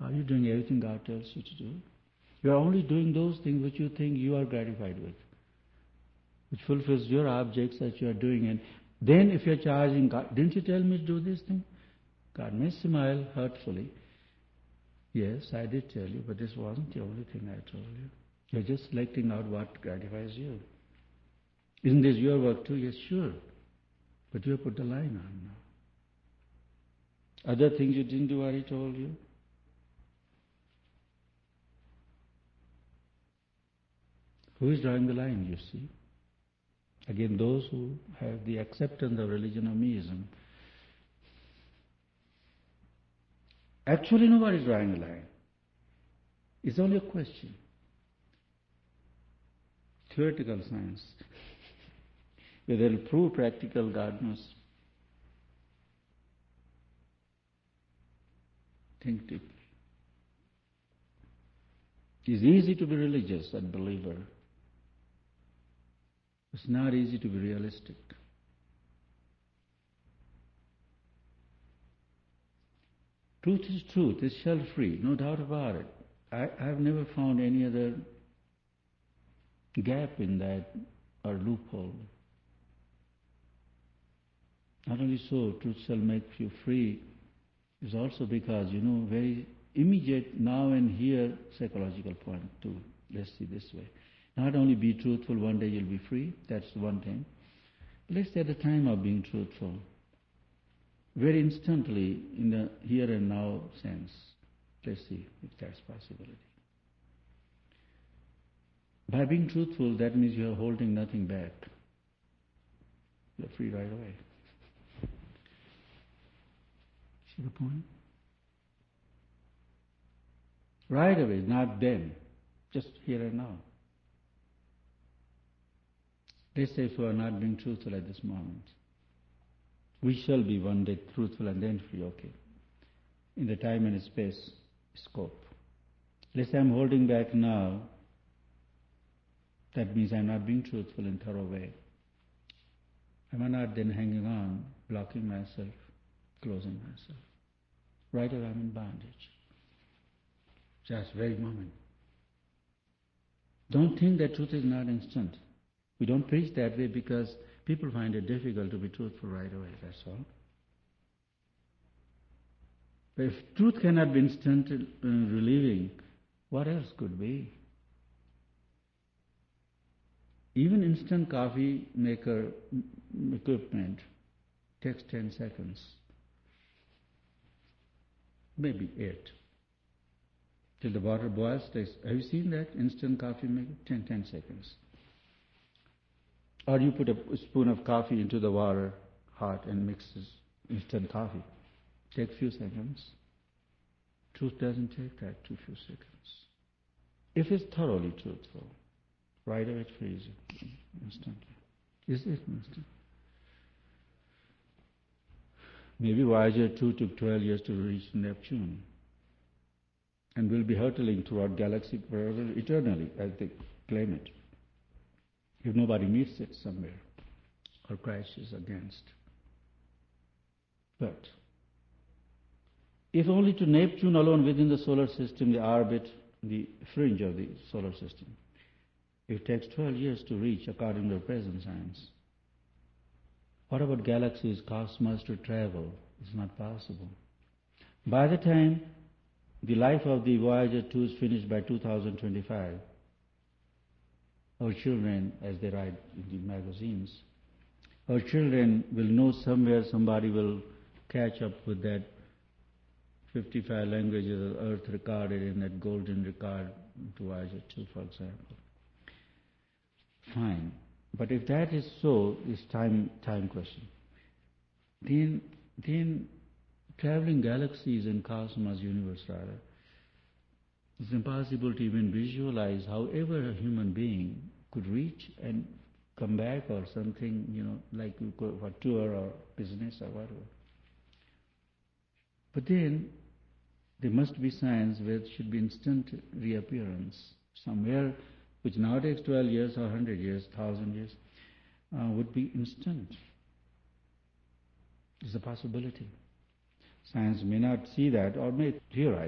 Are you doing everything God tells you to do? You are only doing those things which you think you are gratified with, which fulfills your objects that you are doing. And then if you are charging God, didn't you tell me to do this thing? God may smile hurtfully. Yes, I did tell you, but this wasn't the only thing I told you. You're just selecting out what gratifies you. Isn't this your work too? Yes, sure. But you have put the line on now. Other things you didn't do what He told you? Who is drawing the line, you see? Again, those who have the acceptance of religion of meism. Actually, nobody is drawing the line. It's only a question. Theoretical science. Whether it will prove practical, God knows. Think deeply. It's easy to be religious and believer. It's not easy to be realistic. Truth is truth, it's shell-free, no doubt about it. I've never found any other gap in that or loophole. Not only so, truth shall make you free, is also because, very immediate now and here psychological point too. Let's see this way. Not only be truthful, one day you'll be free, that's one thing. Let's say at the time of being truthful, very instantly in the here and now sense. Let's see if that's possibility. By being truthful, that means you are holding nothing back. You're free right away. See the point? Right away, not then, just here and now. Let's say if we are not being truthful at this moment, we shall be one day truthful and then free, okay. In the time and space scope. Let's say I'm holding back now, that means I'm not being truthful in thorough way. Am I not then hanging on, blocking myself, closing myself? Right away I'm in bondage. Just very moment. Don't think that truth is not instant. We don't preach that way because people find it difficult to be truthful right away, that's all. But if truth cannot be instant relieving, what else could be? Even instant coffee maker equipment takes 10 seconds. Maybe 8. Till the water boils, have you seen that instant coffee maker? 10 seconds. Or you put a spoon of coffee into the water, hot, and mixes instant coffee. Takes few seconds. Truth doesn't take that few seconds. If it's thoroughly truthful, right away it frees you instantly. Is it instant? Maybe Voyager 2 took 12 years to reach Neptune and will be hurtling throughout galaxy forever, eternally, as they claim it, if nobody meets it somewhere or crashes against. But if only to Neptune alone within the solar system, the orbit, the fringe of the solar system, it takes 12 years to reach according to the present science. What about galaxies, cosmos to travel? It's not possible. By the time the life of the Voyager 2 is finished by 2025, our children, as they write in the magazines, our children will know somewhere somebody will catch up with that 55 languages of Earth recorded in that golden record to Voyager 2, for example. Fine. But if that is so, it's time question. Then traveling galaxies and cosmos, universe rather, it's impossible to even visualize however a human being could reach and come back or something, like you go for tour or business or whatever. But then there must be science where there should be instant reappearance somewhere, which now takes 12 years or 100 years, 1,000 years, would be instant. It's a possibility. Science may not see that or may theorize.